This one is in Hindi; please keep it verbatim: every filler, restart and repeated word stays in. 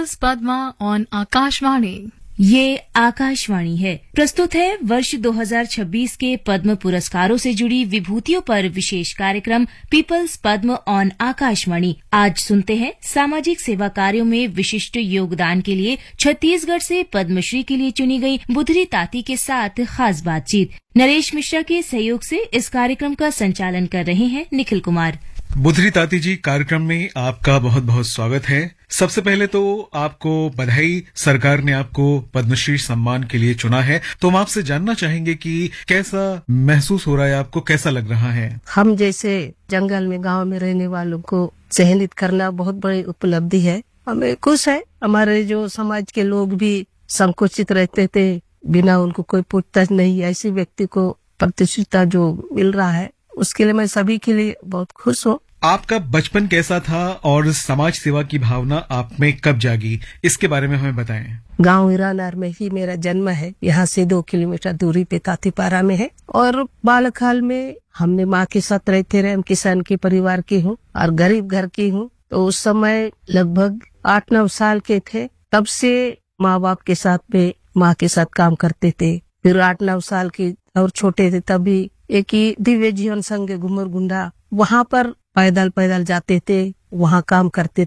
Peoples Padma on Akashvani. ये आकाशवाणी है। प्रस्तुत है वर्ष दो हज़ार छब्बीस के पद्म पुरस्कारों से जुड़ी विभूतियों पर विशेष कार्यक्रम पीपल्स पद्म ऑन आकाशवाणी। आज सुनते हैं सामाजिक सेवा कार्यों में विशिष्ट योगदान के लिए छत्तीसगढ़ से पद्मश्री के लिए चुनी गई बुधरी ताती के साथ खास बातचीत। नरेश मिश्रा के सहयोग से इस कार्यक्रम का संचालन कर रहे हैं निखिल कुमार। बुधरी ताती जी, कार्यक्रम में आपका बहुत बहुत स्वागत है। सबसे पहले तो आपको बधाई, सरकार ने आपको पद्मश्री सम्मान के लिए चुना है। तो हम आपसे जानना चाहेंगे कि कैसा महसूस हो रहा है आपको, कैसा लग रहा है? हम जैसे जंगल में गांव में रहने वालों को चयनित करना बहुत बड़ी उपलब्धि है। हमें खुश है। हमारे जो समाज के लोग भी संकुचित रहते थे, बिना उनको कोई पूछताछ नहीं, ऐसे व्यक्ति को प्रतिष्ठिता जो मिल रहा है, उसके लिए मैं सभी के लिए बहुत खुश हूँ। आपका बचपन कैसा था और समाज सेवा की भावना आप में कब जागी, इसके बारे में हमें बताएं। गांव ईरानार में ही मेरा जन्म है। यहाँ से दो किलोमीटर दूरी पे तातीपारा में है। और बालकाल में हमने माँ के साथ रहते रहे। हम किसान के परिवार की हूँ और गरीब घर की हूँ। तो उस समय लगभग आठ नौ साल के थे, तब से माँ बाप के साथ में माँ के साथ काम करते थे। फिर आठ नौ साल के और छोटे थे तभी एक ही दिव्य जीवन संघ घुमर गुंडा, वहाँ पर पैदल पैदल जाते थे, वहाँ काम करते